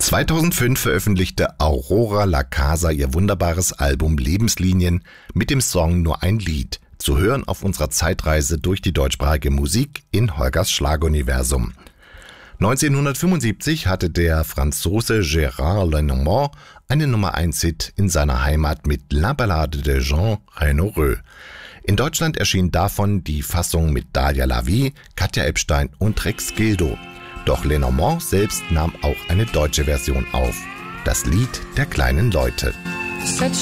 2005 veröffentlichte Aurora La Casa ihr wunderbares Album Lebenslinien mit dem Song Nur ein Lied, zu hören auf unserer Zeitreise durch die deutschsprachige Musik in Holgers Schlaguniversum. 1975 hatte der Franzose Gérard Lenormand einen Nummer-1-Hit in seiner Heimat mit La Ballade de Jean Reynaud. In Deutschland erschien davon die Fassung mit Dalia Lavi, Katja Epstein und Rex Gildo. Doch Lenormand selbst nahm auch eine deutsche Version auf. Das Lied der kleinen Leute.